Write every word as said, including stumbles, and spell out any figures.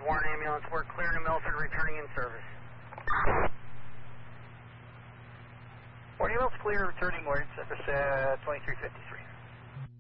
Warren Ambulance. We're clear to Milford, returning in service. Warren Ambulance clear, returning word, service uh, twenty-three fifty-three.